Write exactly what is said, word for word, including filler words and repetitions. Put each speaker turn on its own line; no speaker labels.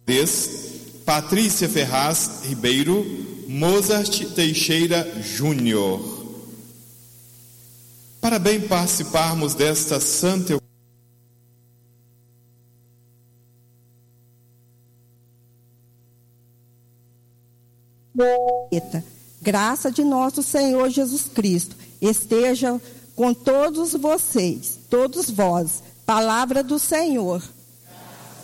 Patrícia Ferraz Ribeiro, Mozart Teixeira Júnior. Para bem participarmos desta santa
graça de nosso Senhor Jesus Cristo esteja com todos vocês, todos vós. Palavra do Senhor.